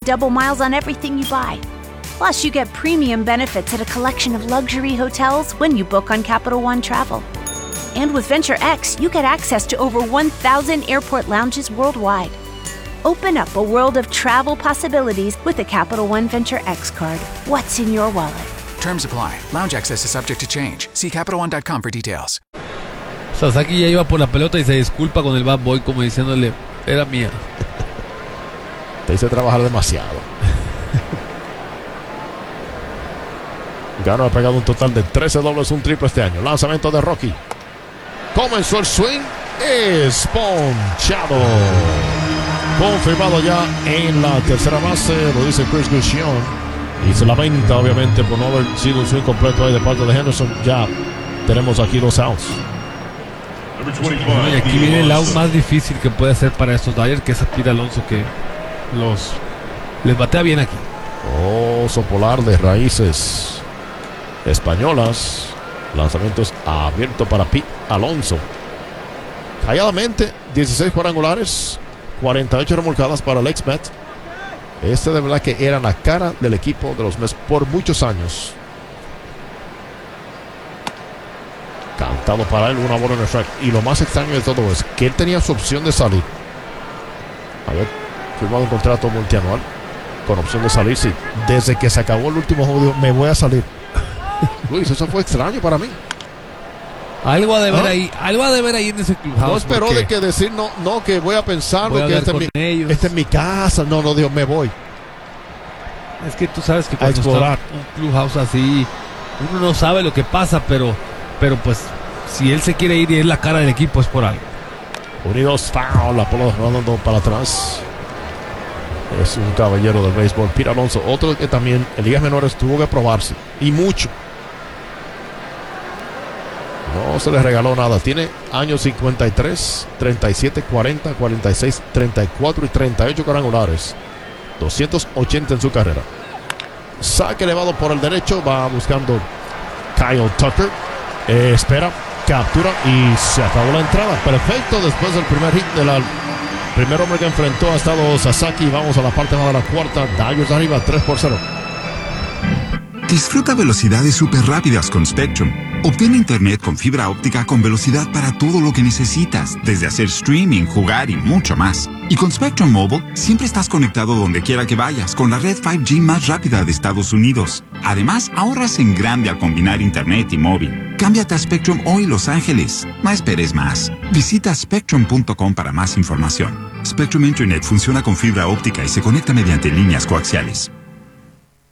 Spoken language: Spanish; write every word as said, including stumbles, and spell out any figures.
double miles on everything you buy. Plus, you get premium benefits at a collection of luxury hotels when you book on Capital One Travel. And with Venture X, you get access to over one thousand airport lounges worldwide. Open up a world of travel possibilities with the Capital One Venture X card. What's in your wallet? Terms apply. Lounge access is subject to change. See Capital One dot com for details. Sasaki ya iba por la pelota y se disculpa con el bad boy como diciéndole, era mía. Te hice trabajar demasiado. Gano ha pegado un total de trece dobles, un triple este año. Lanzamiento de Rocky. Comenzó el swing. Es ponchado. Confirmado ya en la tercera base. Lo dice Chris Gushon. Y se lamenta obviamente por no haber sido un swing completo ahí de parte de Henderson. Ya tenemos aquí los outs. Y aquí viene el out más difícil que puede hacer para estos Dodgers, que es a Pete Alonso, que los les batea bien aquí. Oso polar de raíces españolas. Lanzamientos abierto para Pete Alonso. Calladamente, dieciséis cuadrangulares, cuarenta y ocho remolcadas para el ex-Met. Este de verdad que era la cara del equipo de los Mets por muchos años. Cantado para él, una bola en el strike. Y lo más extraño de todo es que él tenía su opción de salir. A ver, firmado un contrato multianual con opción de salir. Sí, desde que se acabó el último juego, dijo, me voy a salir. Luis, eso fue extraño para mí. Algo ha de ver ¿Ah? ahí, algo ha de ver ahí en ese clubhouse. No esperó de que decir, no, no, que voy a pensar, voy a que este es, mi, este es mi casa. No, no, Dios, me voy. Es que tú sabes que cuando está un clubhouse así, uno no sabe lo que pasa, pero, pero pues, si él se quiere ir y es la cara del equipo, es por algo. Unidos, foul, la bola rodando para atrás. Es un caballero del béisbol, Pete Alonso. Otro que también en ligas menores tuvo que probarse. Y mucho. No se le regaló nada. Tiene años cincuenta y tres, treinta y siete, cuarenta, cuarenta y seis, treinta y cuatro y treinta y ocho cuadrangulares. doscientos ochenta en su carrera. Saque elevado por el derecho. Va buscando Kyle Tucker. Eh, espera, captura y se acabó la entrada. Perfecto después del primer hit de la... Primer hombre que enfrentó ha estado Sasaki. Vamos a la parte más de la cuarta. Dodgers arriba tres por cero. Disfruta velocidades súper rápidas con Spectrum. Obtén internet con fibra óptica con velocidad para todo lo que necesitas, desde hacer streaming, jugar y mucho más. Y con Spectrum Mobile, siempre estás conectado donde quiera que vayas con la red cinco G más rápida de Estados Unidos. Además, ahorras en grande al combinar internet y móvil. Cámbiate a Spectrum hoy, Los Ángeles. No esperes más. Visita spectrum punto com para más información. Spectrum Internet funciona con fibra óptica y se conecta mediante líneas coaxiales.